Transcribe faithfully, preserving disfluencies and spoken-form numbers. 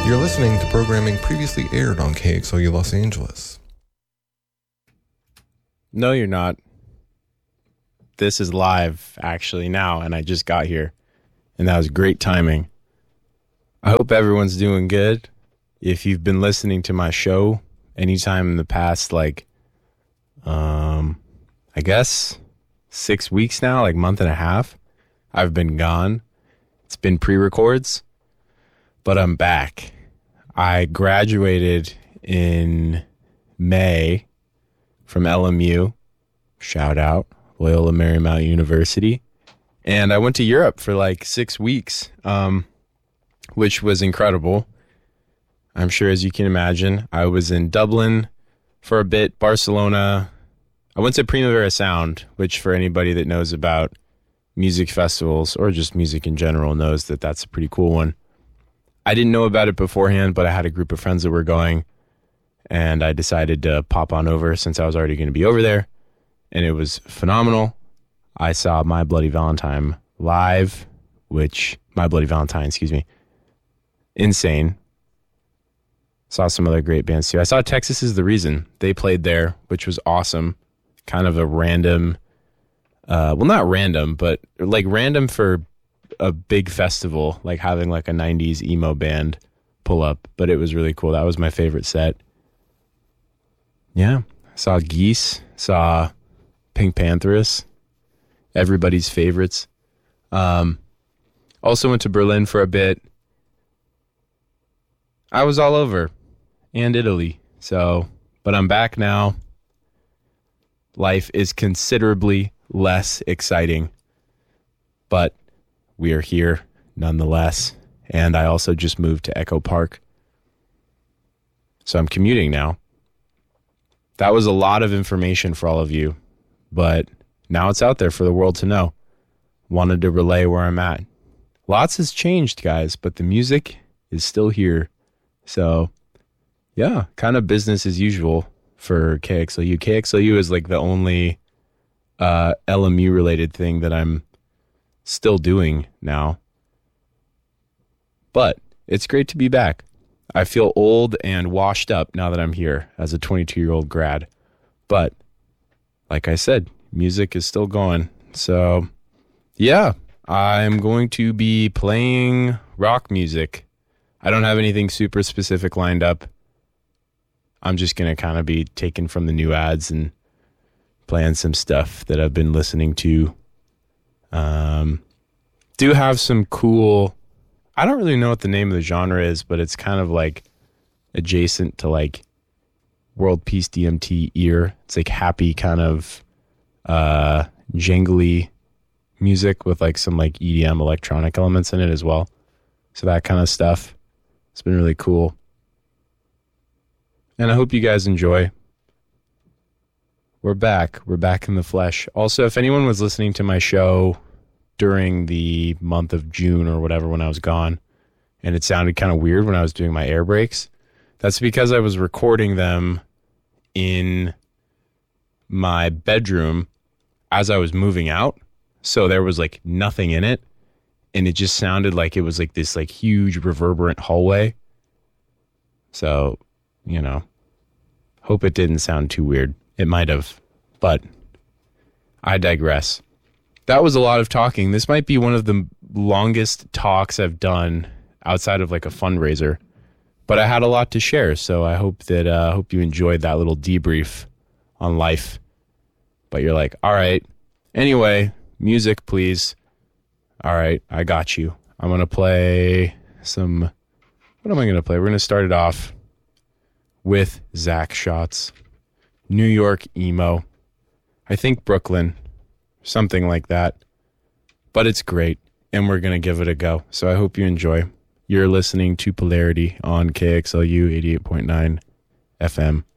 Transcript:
You're listening to programming previously aired on K X L U Los Angeles. No, you're not. This is live, actually, now, and I just got here. And that was great timing. I hope everyone's doing good. If you've been listening to my show anytime in the past, like, um, I guess, six weeks now, like month and a half, I've been gone. It's been pre-records, but I'm back. I graduated in May from L M U. Shout out, Loyola Marymount University. And I went to Europe for like six weeks, um, which was incredible. I'm sure, as you can imagine, I was in Dublin for a bit, Barcelona. I went to Primavera Sound, which for anybody that knows about music festivals or just music in general knows that that's a pretty cool one. I didn't know about it beforehand, but I had a group of friends that were going, and I decided to pop on over since I was already going to be over there, and it was phenomenal. I saw My Bloody Valentine live, which, My Bloody Valentine, excuse me, insane. Saw some other great bands too. I saw Texas Is the Reason. They played there, which was awesome. Kind of a random, uh, well, not random, but like random for a big festival, like having like a nineties emo band pull up, but it was really cool. That was my favorite set. Yeah, saw Geese, saw Pink Pantheress, everybody's favorites. Um, also went to Berlin for a bit. I was all over, and Italy. So, but I'm back now. Life is considerably less exciting, but we are here nonetheless. And I also just moved to Echo Park. So I'm commuting now. That was a lot of information for all of you, but now it's out there for the world to know. Wanted to relay where I'm at. Lots has changed, guys, but the music is still here. So, yeah, kind of business as usual for K X L U. K X L U is like the only uh, L M U related thing that I'm still doing now. But it's great to be back. I feel old and washed up now that I'm here as a twenty-two-year-old grad. But like I said, music is still going. So, yeah, I'm going to be playing rock music. I don't have anything super specific lined up. I'm just going to kind of be taking from the new ads and playing some stuff that I've been listening to. Um, do have some cool, I don't really know what the name of the genre is, but it's kind of like adjacent to like World Peace D M T ear. It's like happy kind of uh, jangly music with like some like E D M electronic elements in it as well. So that kind of stuff. It's been really cool. And I hope you guys enjoy. We're back. We're back in the flesh. Also, if anyone was listening to my show during the month of June or whatever when I was gone, and it sounded kind of weird when I was doing my air breaks, that's because I was recording them in my bedroom as I was moving out. So there was like nothing in it. And it just sounded like it was like this like huge reverberant hallway. So, you know, hope it didn't sound too weird. It might have, but I digress. That was a lot of talking. This might be one of the longest talks I've done outside of like a fundraiser, but I had a lot to share. So I hope that, uh, hope you enjoyed that little debrief on life. But you're like, all right, anyway, music, please. All right, I got you. I'm going to play some... What am I going to play? We're going to start it off with Zach Shots. New York emo. I think Brooklyn. Something like that. But it's great, and we're going to give it a go. So I hope you enjoy. You're listening to Polarity on K X L U eighty-eight point nine F M.